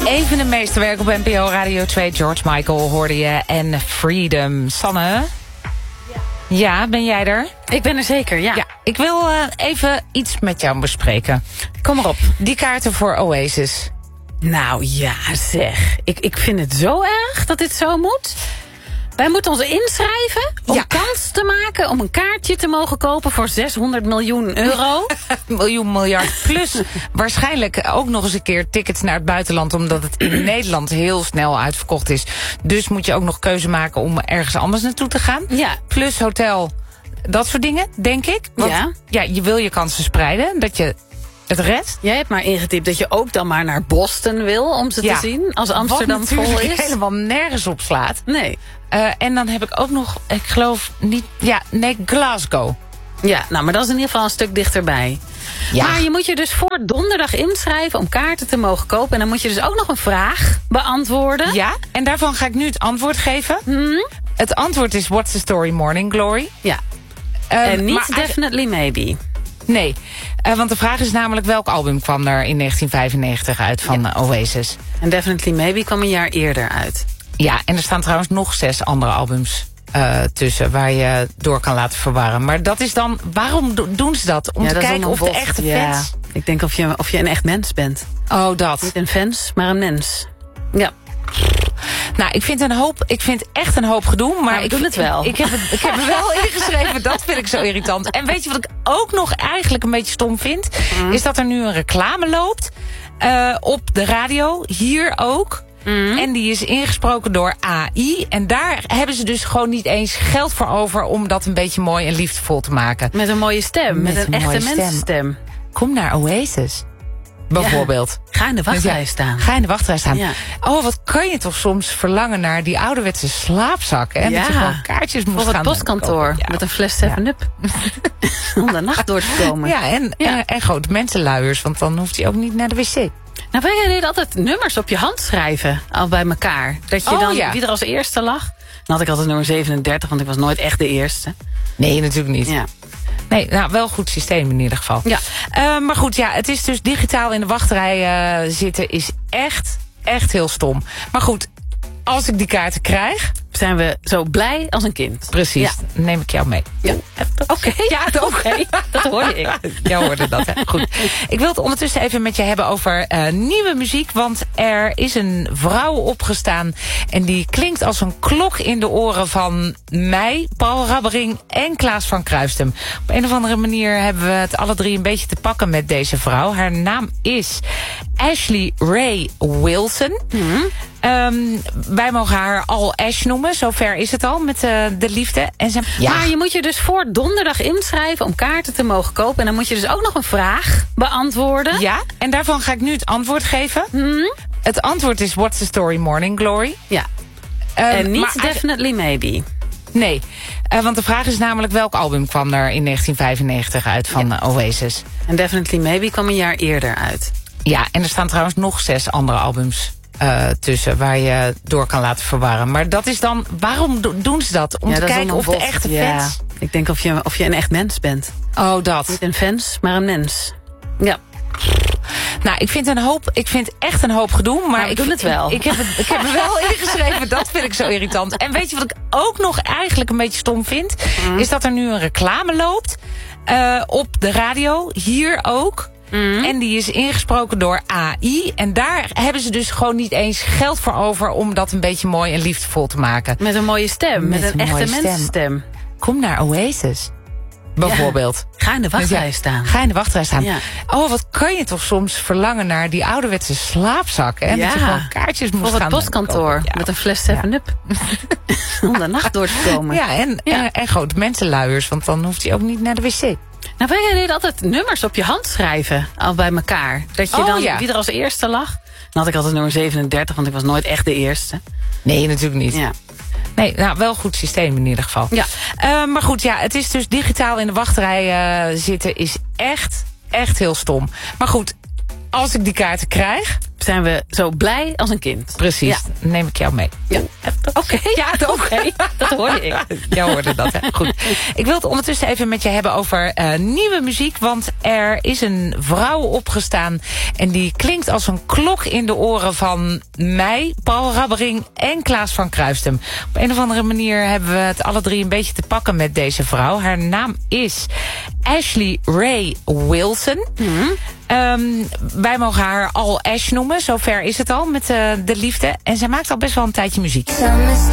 Even de meeste werk op NPO Radio 2. George Michael hoorde je en Freedom. Sanne? Ja, ben jij er? Ik ben er zeker, ja. Ik wil even iets met jou bespreken. Kom maar op. Die kaarten voor Oasis. Nou ja, zeg. Ik vind het zo erg dat dit zo moet. Wij moeten ons inschrijven om kans te maken om een kaartje te mogen kopen voor 600 miljoen euro. Miljard plus waarschijnlijk ook nog eens een keer tickets naar het buitenland, omdat het in Nederland heel snel uitverkocht is. Dus moet je ook nog keuze maken om ergens anders naartoe te gaan. Ja. Plus hotel, dat soort dingen, denk ik. Want je wil je kansen spreiden, dat je het redt. Jij hebt maar ingetypt dat je ook dan maar naar Boston wil om ze te zien. Als Amsterdam vol is. Helemaal nergens op slaat. Nee. En dan heb ik ook nog, ik geloof niet... Glasgow. Ja, nou, maar dat is in ieder geval een stuk dichterbij. Ja. Maar je moet je dus voor donderdag inschrijven om kaarten te mogen kopen. En dan moet je dus ook nog een vraag beantwoorden. Ja, en daarvan ga ik nu het antwoord geven. Het antwoord is What's the Story Morning Glory. Ja. En niet Definitely Maybe. Nee, want de vraag is namelijk welk album kwam er in 1995 uit van Oasis. En Definitely Maybe kwam een jaar eerder uit. Ja, en er staan trouwens nog 6 andere albums tussen waar je door kan laten verwarren. Maar dat is dan, waarom doen ze dat? Om te kijken of de echte fans... Ik denk of je een echt mens bent. Oh, dat. Niet een fans, maar een mens. Ja. Nou, ik vind echt een hoop gedoe. Maar ik doe het wel. Ik heb er wel ingeschreven. Dat vind ik zo irritant. En weet je wat ik ook nog eigenlijk een beetje stom vind? Is dat er nu een reclame loopt op de radio. Hier ook. En die is ingesproken door AI. En daar hebben ze dus gewoon niet eens geld voor over om dat een beetje mooi en liefdevol te maken. Met een mooie stem. Met een echte mensenstem. Kom naar Oasis. Bijvoorbeeld. Ja, ga in de wachtrij staan. Ga in de wachtrij staan. Ja. Oh, wat kan je toch soms verlangen naar die ouderwetse slaapzakken. En dat je gewoon kaartjes moest gaan. Of het postkantoor met een fles 7-Up. Om de nacht door te komen. Ja, en grote mensenluiers. Want dan hoeft hij ook niet naar de wc. Nou, wij deden altijd nummers op je hand schrijven. Al bij elkaar. Dat je dan wie er als eerste lag. Dan had ik altijd nummer 37, want ik was nooit echt de eerste. Nee, natuurlijk niet. Ja. Nee, nou, wel een goed systeem in ieder geval. Ja. Maar goed, het is dus digitaal in de wachtrij zitten is echt heel stom. Maar goed, als ik die kaarten krijg... zijn we zo blij als een kind. Precies, ja. Neem ik jou mee. Ja. Oké. Ja, oké. Dat hoorde ik. Jij hoorde dat, hè? Goed. Ik wil het ondertussen even met je hebben over nieuwe muziek. Want er is een vrouw opgestaan. En die klinkt als een klok in de oren van mij, Paul Rabbering en Klaas van Kruistum. Op een of andere manier hebben we het alle drie een beetje te pakken met deze vrouw. Haar naam is Ashley Ray Wilson. Wij mogen haar al Ash noemen. Zover is het al met de liefde. En Maar je moet je dus voor donderdag inschrijven om kaarten te mogen kopen. En dan moet je dus ook nog een vraag beantwoorden. Ja, en daarvan ga ik nu het antwoord geven. Het antwoord is What's the Story Morning Glory. Ja. En niet Definitely Maybe. Nee, want de vraag is namelijk welk album kwam er in 1995 uit van Oasis. En Definitely Maybe kwam een jaar eerder uit. Ja, en er staan trouwens nog 6 andere albums tussen waar je door kan laten verwarren. Maar dat is dan, waarom doen ze dat? Om te kijken of de echte fans... Ik denk of je een echt mens bent. Oh, dat. Niet een fans, maar een mens. Ja. Nou, ik vind echt een hoop gedoe. Maar ik doe het wel. Ik heb er wel ingeschreven. Dat vind ik zo irritant. En weet je wat ik ook nog eigenlijk een beetje stom vind? Is dat er nu een reclame loopt op de radio. Hier ook. En die is ingesproken door AI. En daar hebben ze dus gewoon niet eens geld voor over om dat een beetje mooi en liefdevol te maken. Met een mooie stem. Met een echte mensenstem. Kom naar Oasis. Bijvoorbeeld. Ja, ga in de wachtrij staan. Ga in de wachtrij staan. Ja. Oh, wat kan je toch soms verlangen naar die ouderwetse slaapzakken. En dat je gewoon kaartjes moest gaan. Of het postkantoor met een fles 7-Up. Om de nacht door te komen. Ja, en grote mensenluiers. Want dan hoeft hij ook niet naar de wc. Nou, wij deden altijd nummers op je hand schrijven. Al bij elkaar. Dat je dan wie er als eerste lag. Dan had ik altijd nummer 37, want ik was nooit echt de eerste. Nee, natuurlijk niet. Ja. Nee, nou, wel een goed systeem in ieder geval. Ja. Maar goed, het is dus digitaal in de wachtrij zitten is echt heel stom. Maar goed, als ik die kaarten krijg... zijn we zo blij als een kind. Precies, Ja. neem ik jou mee. Ja. Oké. Ja, Oké, dat hoorde ik. Jij hoorde dat, hè? Goed. Ik wil het ondertussen even met je hebben over nieuwe muziek. Want er is een vrouw opgestaan. En die klinkt als een klok in de oren van mij, Paul Rabbering en Klaas van Kruistum. Op een of andere manier hebben we het alle drie een beetje te pakken met deze vrouw. Haar naam is Ashley Ray Wilson. Wij mogen haar al Ash noemen. Zover is het al met de liefde. En zij maakt al best wel een tijdje muziek. Some